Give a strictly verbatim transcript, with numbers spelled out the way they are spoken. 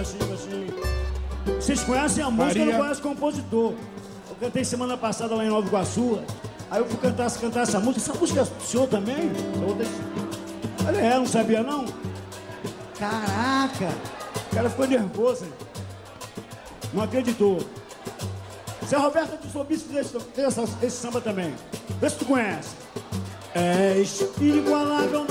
baixinho, baixinho. Vocês conhecem a música, eu não conheço o compositor. Eu cantei semana passada lá em Nova Iguaçu. Aí eu fui cantar, cantar essa música. Essa música é do senhor também? Olha, é, não sabia não? Caraca! O cara ficou nervoso, hein? Não acreditou. Zé Roberto de Sobis fez esse, esse samba também. Vê se tu conhece. É inigualável.